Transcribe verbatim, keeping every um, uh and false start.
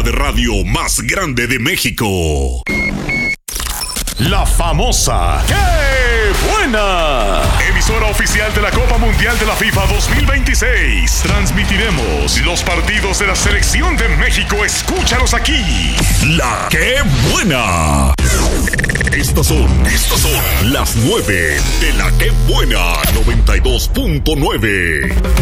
de radio más grande de México. La famosa ¡Qué buena! Emisora oficial de la Copa Mundial de la FIFA dos mil veintiséis. Transmitiremos los partidos de la Selección de México. Escúchalos aquí. La ¡Qué buena! Estos son, estos son las nueve de la ¡Qué buena! noventa y dos punto nueve.